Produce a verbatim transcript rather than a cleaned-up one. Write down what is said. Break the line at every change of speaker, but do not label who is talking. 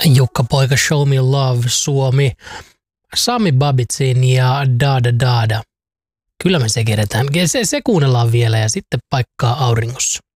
Jukka Poika, Show Me Love, Suomi, Sami Babitsin ja Dada Dada. Kyllä me se kerätään. Se, se kuunnellaan vielä ja sitten paikkaa auringossa.